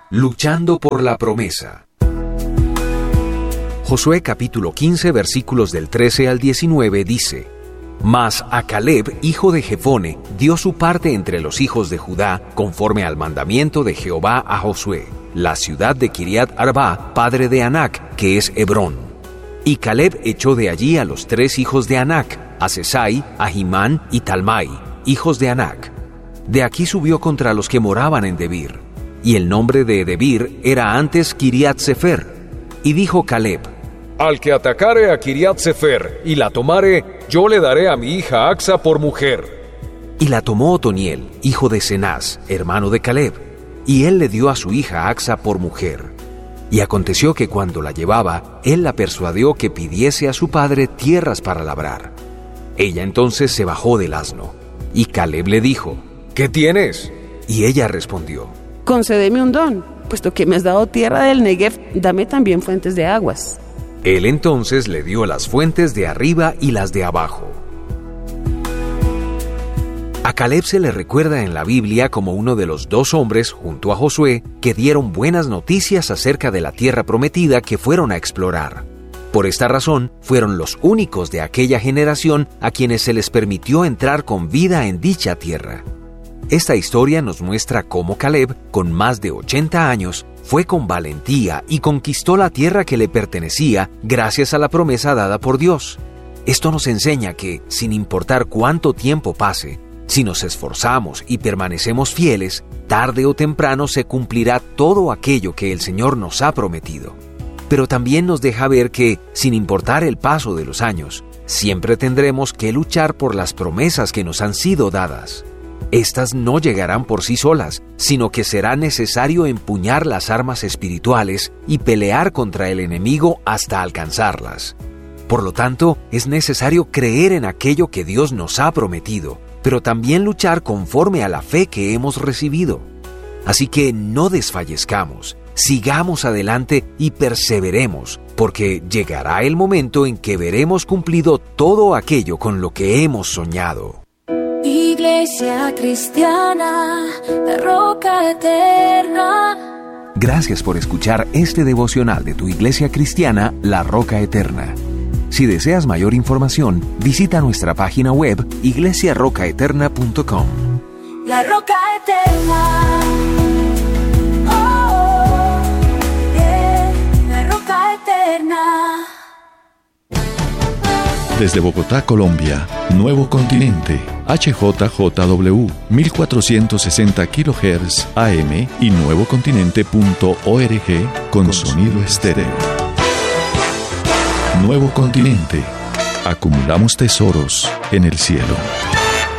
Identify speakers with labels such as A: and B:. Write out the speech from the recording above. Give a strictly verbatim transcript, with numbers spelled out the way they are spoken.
A: Luchando por la promesa. Josué capítulo quince versículos del trece al diecinueve dice: Mas a Caleb, hijo de Jefone, dio su parte entre los hijos de Judá, conforme al mandamiento de Jehová a Josué, la ciudad de Kiriat Arba, padre de Anac, que es Hebrón. Y Caleb echó de allí a los tres hijos de Anac, a Sesai, Ahimán y Talmai, hijos de Anac. De aquí subió contra los que moraban en Debir, y el nombre de Debir era antes Kiriat Sefer. Y dijo Caleb: Al que atacare a Kiriat Sefer y la tomare, yo le daré a mi hija Axa por mujer. Y la tomó Otoniel, hijo de Cenaz, hermano de Caleb, y él le dio a su hija Axa por mujer. Y aconteció que cuando la llevaba, él la persuadió que pidiese a su padre tierras para labrar. Ella entonces se bajó del asno, y Caleb le dijo: ¿Qué tienes? Y ella respondió:
B: Concédeme un don, puesto que me has dado tierra del Negev, dame también fuentes de aguas.
A: Él entonces le dio las fuentes de arriba y las de abajo. A Caleb se le recuerda en la Biblia como uno de los dos hombres, junto a Josué, que dieron buenas noticias acerca de la tierra prometida que fueron a explorar. Por esta razón, fueron los únicos de aquella generación a quienes se les permitió entrar con vida en dicha tierra. Esta historia nos muestra cómo Caleb, con más de ochenta años, fue con valentía y conquistó la tierra que le pertenecía gracias a la promesa dada por Dios. Esto nos enseña que, sin importar cuánto tiempo pase, si nos esforzamos y permanecemos fieles, tarde o temprano se cumplirá todo aquello que el Señor nos ha prometido. Pero también nos deja ver que, sin importar el paso de los años, siempre tendremos que luchar por las promesas que nos han sido dadas. Estas no llegarán por sí solas, sino que será necesario empuñar las armas espirituales y pelear contra el enemigo hasta alcanzarlas. Por lo tanto, es necesario creer en aquello que Dios nos ha prometido, pero también luchar conforme a la fe que hemos recibido. Así que no desfallezcamos, sigamos adelante y perseveremos, porque llegará el momento en que veremos cumplido todo aquello con lo que hemos soñado.
C: Iglesia Cristiana, la Roca Eterna.
A: Gracias por escuchar este devocional de tu Iglesia Cristiana, La Roca Eterna. Si deseas mayor información, visita nuestra página web iglesia roca eterna punto com.
C: La Roca Eterna. Oh, yeah, la Roca Eterna.
D: Desde Bogotá, Colombia, Nuevo Continente, H J J W, mil cuatrocientos sesenta kilohertz A M y nuevocontinente punto org con sonido estéreo. Nuevo Continente. Acumulamos tesoros en el cielo.